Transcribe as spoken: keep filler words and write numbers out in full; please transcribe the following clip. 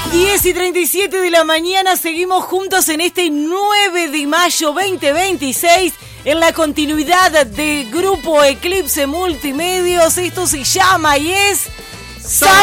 diez y treinta y siete de la mañana, seguimos juntos en este nueve de mayo veinte veintiséis, en la continuidad de Grupo Eclipse Multimedios. Esto se llama y es...